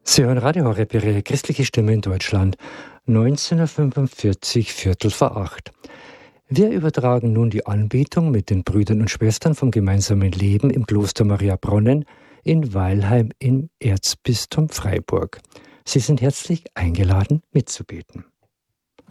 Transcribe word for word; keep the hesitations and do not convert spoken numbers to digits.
Sie hören Radio Horeb, Ihre christliche Stimme in Deutschland, neunzehn Uhr fünfundvierzig, Viertel vor acht. Wir übertragen nun die Anbetung mit den Brüdern und Schwestern vom gemeinsamen Leben im Kloster Mariabronnen in Weilheim im Erzbistum Freiburg. Sie sind herzlich eingeladen, mitzubeten.